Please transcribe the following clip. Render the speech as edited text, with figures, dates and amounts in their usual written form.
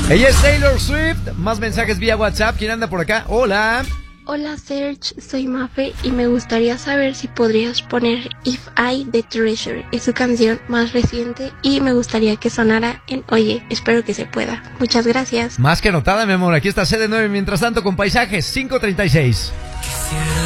Ella es Taylor Swift. Más mensajes vía WhatsApp. ¿Quién anda por acá? Hola. Hola Serge, soy Mafe y me gustaría saber si podrías poner If I de Treasure. Es su canción más reciente y me gustaría que sonara en Oye. Espero que se pueda. Muchas gracias. Más que anotada, mi amor. Aquí está CD9. Mientras tanto, con paisajes 536.